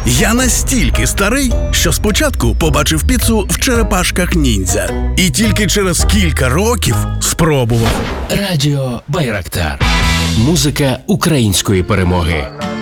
Я настільки старий, що спочатку побачив піцу в черепашках ніндзя. І тільки через кілька років спробував. Радіо Байрактар. Музика української перемоги.